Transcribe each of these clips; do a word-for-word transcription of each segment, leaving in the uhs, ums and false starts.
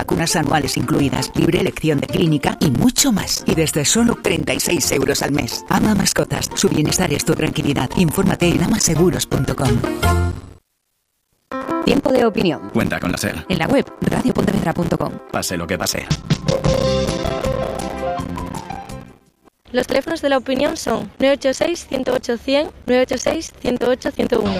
vacunas anuales incluidas, libre elección de clínica y mucho más. Y desde solo treinta y seis euros al mes. Ama Mascotas, su bienestar es tu tranquilidad. Infórmate en amaseguros punto com. Tiempo de opinión. Cuenta con la SER. En la web radio pontevedra punto com. Pase lo que pase. Los teléfonos de la opinión son nueve ocho seis, uno cero ocho, cien, nueve ocho seis, uno cero ocho, ciento uno.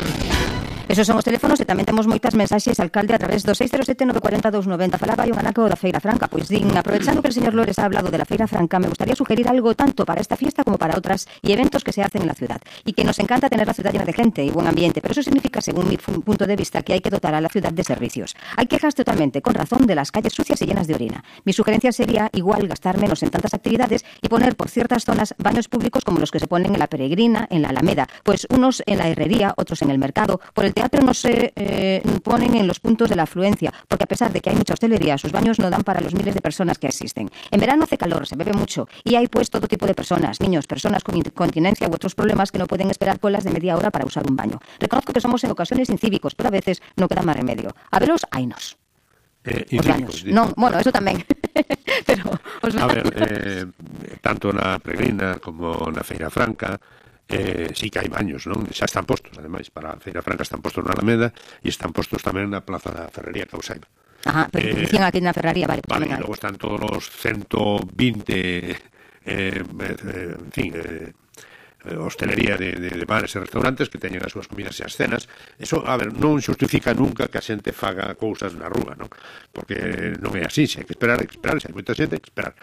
Esos son os teléfonos e tamén temos moitas mensaxes, alcalde, a través do seis cero sete, nove cuatro cero, dous nove cero. Falaba hai un anaco da Feira Franca. Pois din, aprovechando que el señor Lores ha hablado de la Feira Franca, me gustaría sugerir algo tanto para esta fiesta como para otras y eventos que se hacen en la ciudad. Y que nos encanta tener la ciudad llena de gente y buen ambiente, pero eso significa, según mi punto de vista, que hay que dotar a la ciudad de servicios. Hay quejas totalmente, con razón, de las calles sucias y llenas de orina. Mi sugerencia sería, igual, gastar menos en tantas actividades y poner por ciertas zonas baños públicos como los que se ponen en la Peregrina, en la Alameda, pues unos en la Herrería, otros en el Mercado. Por el teatro no se Eh, ponen en los puntos de la afluencia, porque a pesar de que hay mucha hostelería, sus baños no dan para los miles de personas que asisten. En verano hace calor, se bebe mucho y hay pues todo tipo de personas, niños, personas con incontinencia u otros problemas que no pueden esperar colas de media hora para usar un baño. Reconozco que somos en ocasiones incívicos, pero a veces no queda más remedio. A veros, haynos. Eh, os baños. Non, bueno, eso tamén. Pero os a ver, eh, tanto na Peregrina como na Feira Franca, Eh, sí que hai baños, non? Xa están postos, ademais, para a Feira Franca están postos na Alameda e están postos tamén na Plaza da Ferrería, que eu saiba. Ajá, pero eh, dicían aquí na Ferrería, vale. Vale, e logo están todos os ciento vinte, eh, eh, en fin, eh, hostelería de, de, de bares e restaurantes que teñen as súas comidas e as cenas. Eso, a ver, non xustifica nunca que a xente faga cousas na rúa, non? Porque non é así, se hai que esperar, hai que esperar, se hai moita xente, hai que esperar.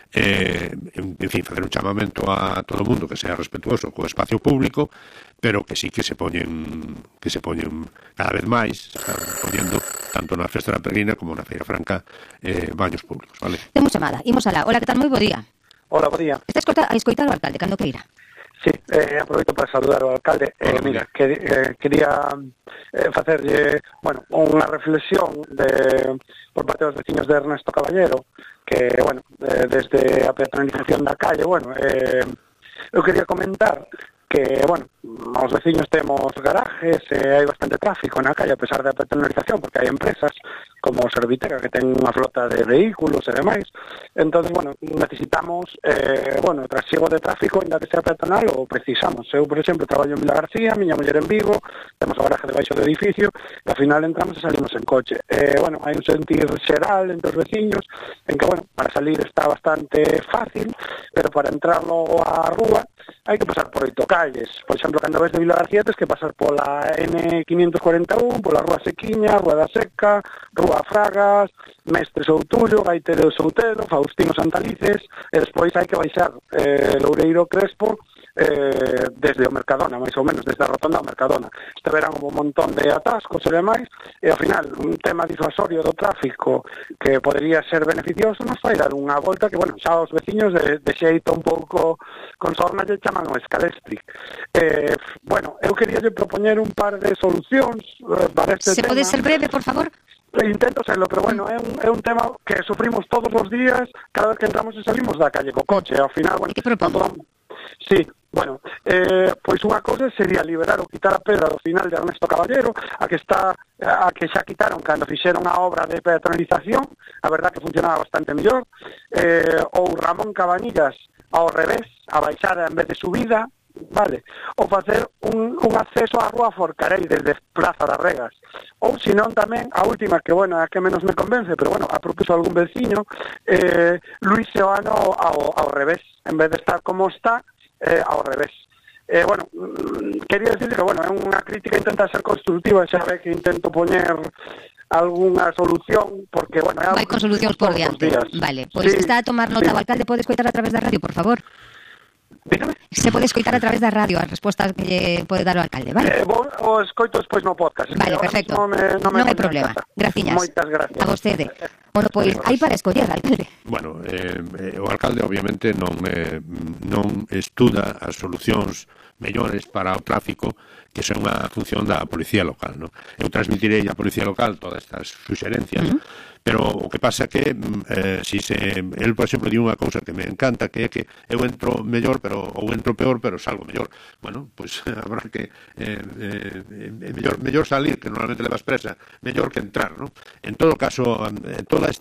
Eh, en, en fin, facer un chamamento a todo o mundo que sea respetuoso co espacio público, pero que sí que se poñen que se poñen cada vez máis, se están poñendo tanto na Festa da Peregrina como na Feira Franca eh, baños públicos, vale? Temos chamada, imos alá. Hola, que tal? Moi bo día. Hola, bo día. Está escoita, a escoitar o alcalde, cando queira. Sí, eh, aproveito para saludar ao alcalde. Eh, mira, que, eh, quería eh, facerlle, bueno, unha reflexión de, por parte dos veciños de Ernesto Caballero, que, bueno, eh, desde a peatonalización da calle, bueno, eh, eu quería comentar que, bueno, os veciños temos garajes e hai bastante tráfico na calle a pesar da peatonalización, porque hai empresas como Servitega que ten unha flota de vehículos e demais. Entón, bueno, necesitamos eh, bueno, trasiego de tráfico, ainda que sea peatonal, o precisamos. Eu, por exemplo, traballo en Vila García, miña muller en Vigo, temos o garaje debaixo do edificio, e ao final entramos e salimos en coche. Eh, bueno, hai un sentir xeral entre os veciños, en que, bueno, para salir está bastante fácil, pero para entrar logo á rúa hai que pasar por oito calles. Por exemplo, cando ves de Vila García tens que pasar pola ene quinientos cuarenta e un, pola Rúa Sequiña, Rúa da Seca, Rúa Fragas, Mestre Soutullo, Gaitero Soutelo, Faustino Santalices, e despois hai que baixar eh, Loureiro Crespo eh, desde o Mercadona, máis ou menos, desde a rotonda ao Mercadona. Este verán un montón de atascos e demais, e ao final un tema disuasorio do tráfico que podería ser beneficioso nos vai dar unha volta que, bueno, xa os veciños de, de xeito un pouco con sorna lle chaman o escalestric. Eh, bueno, eu quería lle propoñer un par de solucións eh, para este Se tema. pode ser breve, por favor? Intento serlo, pero bueno, é un, é un tema que sufrimos todos os días cada vez que entramos e salimos da calle co coche. Ao final, bueno, que propón? Sí, bueno, eh, pois unha cousa sería liberar ou quitar a pedra do final de Ernesto Caballero, a que está a que xa quitaron cando fixeron a obra de peatonalización, a verdad que funcionaba bastante mellor, eh, ou Ramón Cabanillas ao revés, a baixada en vez de subida, vale, ou facer un, un acceso á Rúa Forcarei desde Praza das Regas, ou senón tamén a última, que bueno, a que menos me convence, pero bueno, a propuso algún veciño, eh, Luis Seoano ao, ao revés, en vez de estar como está, eh, ao revés. Eh, bueno, quería decir que, bueno, é unha crítica, intenta ser constructiva, xa ve que intento poñer algunha solución, porque, bueno, é algo vai con solucións por diante. Vale, pois sí, está a tomar nota sí. O alcalde pode escoitar a través da radio, por favor. Dígame. Se pode escoitar a través da radio as respostas que lle pode dar o alcalde, vale? Eh, vos, o escoito despois no podcast. Vale, perfecto. Non, me, non, me non hai problema. Graciñas. Moitas gracias. A vostede. Bueno, pois, hai para escoller, alcalde. Bueno, eh, o alcalde, obviamente, non, eh, non estuda as solucións mellores para o tráfico, que son unha función da policía local, no? Eu transmitirei á policía local todas estas suxerencias, uh -huh. pero o que pasa que eh, si se, el, por exemplo, di unha cousa que me encanta, que é que eu entro mellor, pero ou entro peor, pero salgo mellor. Bueno, pois pues, habrá que eh, eh, mellor, mellor salir, que normalmente levas presa, mellor que entrar, no? En todo caso, eh, toda